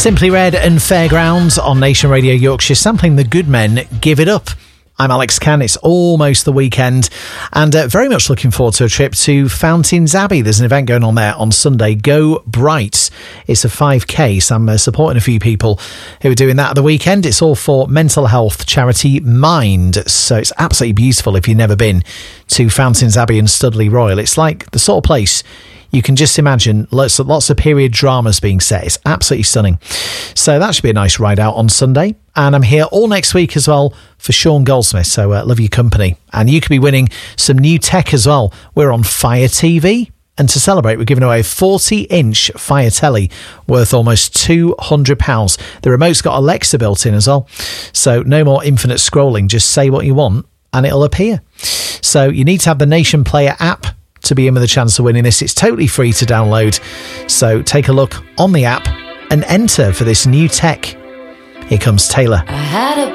Simply Red and Fairgrounds on Nation Radio Yorkshire, sampling the Good Men, Give It Up. I'm Alex Cann. It's almost the weekend and very much looking forward to a trip to Fountains Abbey. There's an event going on there on Sunday, Go Bright. It's a 5K, so I'm supporting a few people who are doing that at the weekend. It's all for mental health charity Mind, so it's absolutely beautiful if you've never been to Fountains Abbey in Studley Royal. It's like the sort of place you can just imagine lots of period dramas being set. It's absolutely stunning. So that should be a nice ride out on Sunday. And I'm here all next week as well for Sean Goldsmith. So love your company. And you could be winning some new tech as well. We're on Fire TV. And to celebrate, we're giving away a 40-inch Fire telly worth almost £200. The remote's got Alexa built in as well. So no more infinite scrolling. Just say what you want and it'll appear. So you need to have the Nation Player app to be in with a chance of winning this. It's totally free to download. So take a look on the app and enter for this new tech. Here comes Taylor.